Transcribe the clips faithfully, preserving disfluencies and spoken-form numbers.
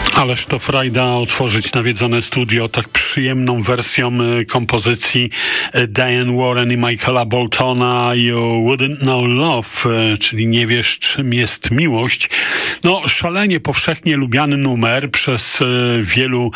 Ależ to frajda otworzyć nawiedzone studio tak przyjemną wersją kompozycji Diane Warren i Michaela Boltona You Wouldn't Know Love, czyli Nie wiesz, czym jest miłość. No, szalenie powszechnie lubiany numer przez wielu,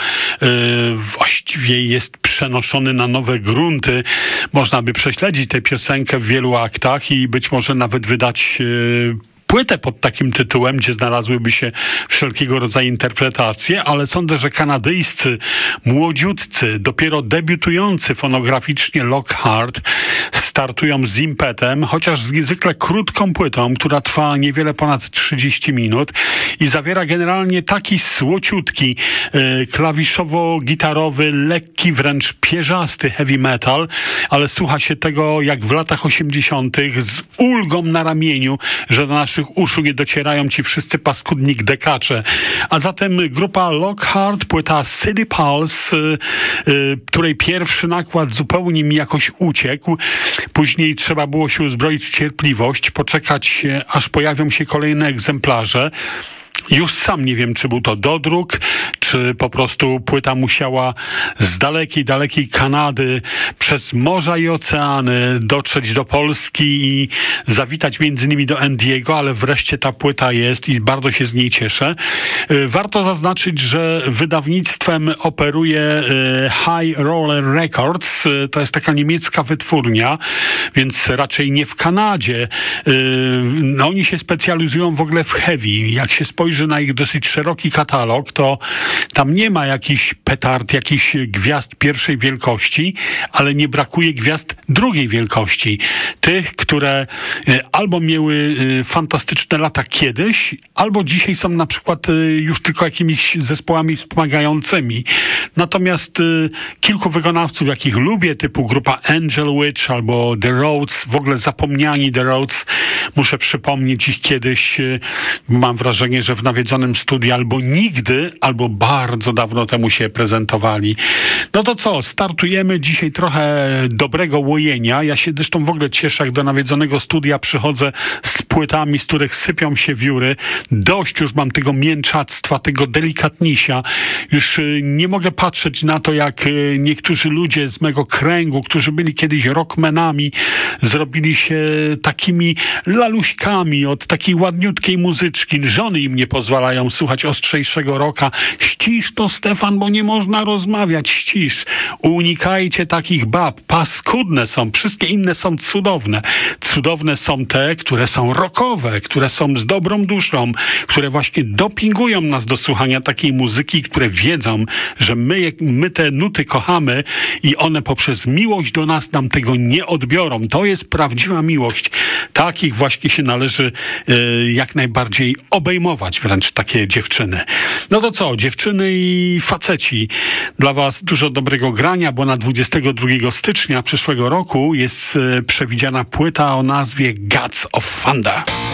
właściwie jest przenoszony na nowe grunty. Można by prześledzić tę piosenkę w wielu aktach i być może nawet wydać płytę pod takim tytułem, gdzie znalazłyby się wszelkiego rodzaju interpretacje, ale sądzę, że kanadyjscy, młodziutcy, dopiero debiutujący fonograficznie Lockhart startują z impetem, chociaż z niezwykle krótką płytą, która trwa niewiele ponad trzydzieści minut i zawiera generalnie taki słociutki, yy, klawiszowo-gitarowy, lekki, wręcz pierzasty heavy metal, ale słucha się tego jak w latach osiemdziesiątych z ulgą na ramieniu, że do naszych uszu nie docierają ci wszyscy paskudni dekacze. A zatem grupa Lockhart, płyta City Pulse, yy, yy, której pierwszy nakład zupełnie mi jakoś uciekł. Później trzeba było się uzbroić w cierpliwość, poczekać, aż pojawią się kolejne egzemplarze. Już sam nie wiem, czy był to dodruk, czy po prostu płyta musiała z dalekiej, dalekiej Kanady przez morza i oceany dotrzeć do Polski i zawitać między innymi do Andiego, ale wreszcie ta płyta jest i bardzo się z niej cieszę. Warto zaznaczyć, że wydawnictwem operuje High Roller Records. To jest taka niemiecka wytwórnia, więc raczej nie w Kanadzie. No, oni się specjalizują w ogóle w heavy. Jak się spojrzy na ich dosyć szeroki katalog, to tam nie ma jakichś petard, jakichś gwiazd pierwszej wielkości, ale nie brakuje gwiazd drugiej wielkości. Tych, które albo miały fantastyczne lata kiedyś, albo dzisiaj są na przykład już tylko jakimiś zespołami wspomagającymi. Natomiast kilku wykonawców, jakich lubię, typu grupa Angel Witch albo The Rhodes, w ogóle zapomniani The Rhodes, muszę przypomnieć ich kiedyś, mam wrażenie, że w nawiedzonym studiu albo nigdy, albo bardzo dawno temu się prezentowali. No to co, startujemy dzisiaj trochę dobrego łojenia. Ja się zresztą w ogóle cieszę, jak do nawiedzonego studia przychodzę z płytami, z których sypią się wióry. Dość już mam tego mięczactwa, tego delikatnisia. Już nie mogę patrzeć na to, jak niektórzy ludzie z mego kręgu, którzy byli kiedyś rockmenami, zrobili się takimi laluśkami od takiej ładniutkiej muzyczki. Żony im nie pozwalają słuchać ostrzejszego rocka. Ścisz to, Stefan, bo nie można rozmawiać. Ścisz. Unikajcie takich bab. Paskudne są. Wszystkie inne są cudowne. Cudowne są te, które są rockowe, które są z dobrą duszą, które właśnie dopingują nas do słuchania takiej muzyki, które wiedzą, że my, my te nuty kochamy i one poprzez miłość do nas nam tego nie odbiorą. To jest prawdziwa miłość. Takich właśnie się należy y, jak najbardziej obejmować, wręcz takie dziewczyny. No to co, dziewczyny i faceci, dla was dużo dobrego grania, bo na dwudziestego drugiego stycznia przyszłego roku jest y, przewidziana płyta o nazwie Gods of Thunder.